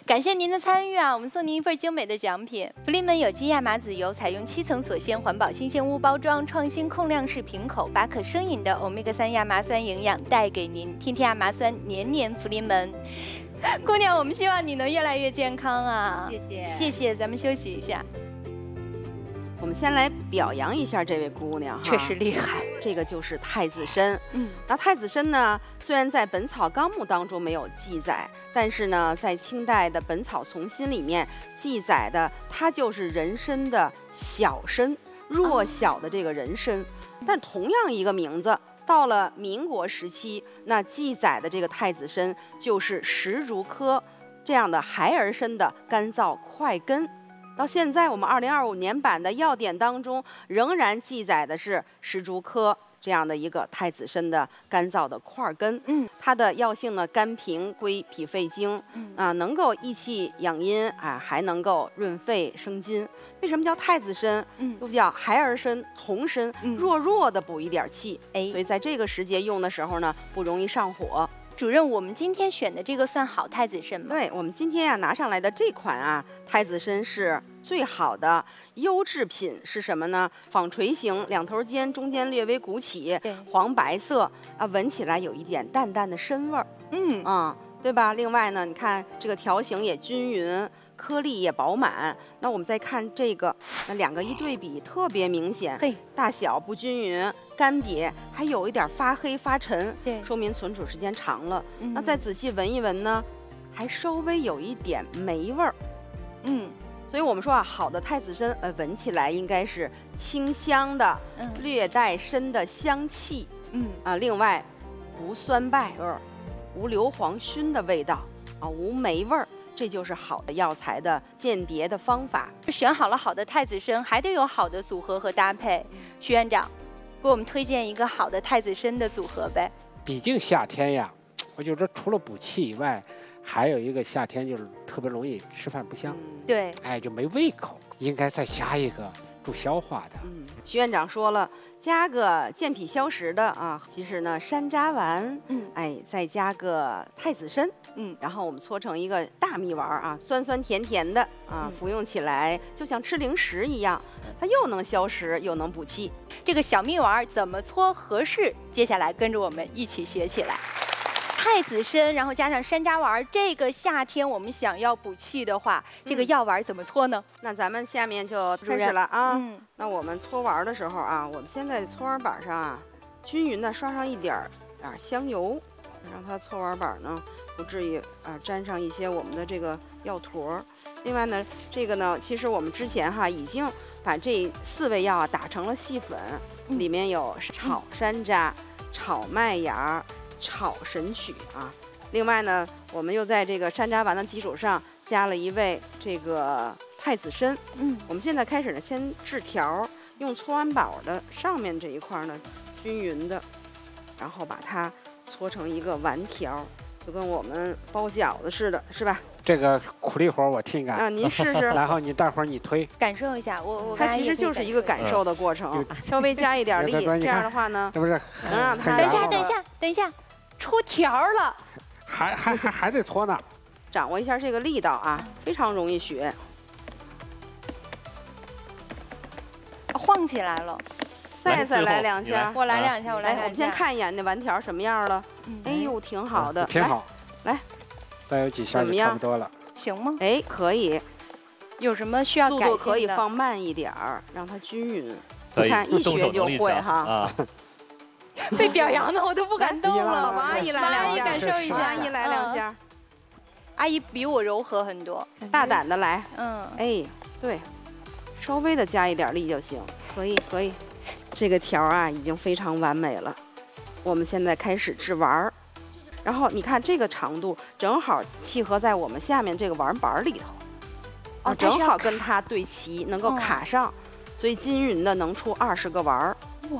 感谢您的参与啊！我们送您一份精美的奖品。福临门有机亚麻籽油，采用7层锁鲜环保新鲜屋包装，创新控量式瓶口，把可生饮的欧米伽3亚麻酸营养带给您。天天亚麻酸，年年福临门。姑娘，我们希望你能越来越健康啊！ 谢谢， 谢谢，咱们休息一下。 我们先来表扬一下这位姑娘哈， 确实厉害。 这个就是太子参。那太子参呢，虽然在《本草纲目》当中没有记载，但是呢，在清代的《本草从新》里面记载的，它就是人参的小参，弱小的这个人参。但同样一个名字，到了民国时期，那记载的这个太子参就是石竹科这样的孩儿参的干燥块根。到现在，我们2025年版的药典当中仍然记载的是石竹科这样的一个太子参的干燥的块根。它的药性呢，甘平，归脾肺经，能够益气养阴啊，还能够润肺生津。为什么叫太子参？又叫孩儿参、童参，弱弱的补一点气。所以在这个时节用的时候呢，不容易上火。 主任，我们今天选的这个算好太子参吗？ 对，我们今天拿上来的这款太子参是最好的优质品，是什么呢？纺锤形，两头尖，中间略微鼓起，黄白色闻起来有一点淡淡的参味儿。对吧？另外呢，你看这个条形也均匀，颗粒也饱满。那我们再看这个，那两个一对比，特别明显。大小不均匀，干瘪，还有一点发黑发沉，说明存储时间长了。那再仔细闻一闻呢，还稍微有一点霉味儿。所以我们说好的太子参，闻起来应该是清香的，略带参的香气。另外无酸败味儿。无硫磺熏的味道无霉味儿，这就是好的药材的鉴别的方法。 选好了好的太子参，还得有好的组合和搭配。徐院长，给我们推荐一个好的太子参的组合呗。 毕竟夏天呀，我觉得除了补气以外，还有一个夏天就是特别容易吃饭不香。 对， 就没胃口，应该再加一个助消化的。 徐院长说了，加个健脾消食的其实呢，山楂丸，再加个太子参，然后我们搓成一个大蜜丸酸酸甜甜的服用起来就像吃零食一样，它又能消食又能补气。 这个小蜜丸怎么搓合适？接下来跟着我们一起学起来。太子参，然后加上山楂丸，这个夏天我们想要补气的话，这个药丸怎么搓呢？ 那咱们下面就开始了那我们搓丸的时候我们先在搓丸板上均匀的刷上一点香油，让它搓丸板呢不至于沾上一些我们的这个药坨。另外呢，这个呢，其实我们之前已经把这4味药打成了细粉，里面有炒山楂、炒麦芽、炒神曲另外呢，我们又在这个山楂丸的基础上加了1味这个太子参。我们现在开始呢，先制条，用搓丸宝的上面这一块呢，均匀的，然后把它搓成一个丸条，就跟我们包饺子似的，是吧？ 这个苦力活我听干您试试。 然后你待会儿你推， 感受一下。 它其实就是一个感受的过程，稍微加一点力，这样的话呢， 这不是能让它。 等一下，出条了， 还得搓呢。 掌握一下这个力道非常容易学。 晃起来了， 再来2下， 我来2下，我来2下。 我们先看一眼那丸条什么样了。哎呦，挺好的， 挺好。 来， 再有几下就差不多了。 行吗？ 可以。 有什么需要改进的？ 速度可以放慢一点让它均匀。你看，一学就会被表扬的我都不敢动了。 阿姨来2下， 感受一下。 阿姨来2下。 阿姨比我柔和很多， 大胆的来。对，稍微的加一点力就行。可以。这个条已经非常完美了。我们现在开始制丸，然后你看这个长度正好契合在我们下面这个丸板里头，正好跟它对齐，能够卡上，所以均匀的能出20个丸。 哇，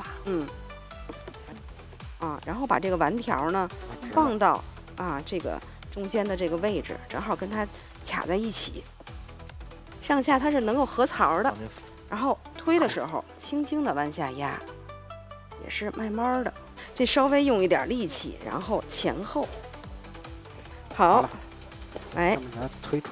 然后把这个丸条呢放到这个中间的这个位置，正好跟它卡在一起，上下它是能够合槽的。然后推的时候轻轻的往下压，也是慢慢的，这稍微用一点力气，然后前后。好，来， 把它推出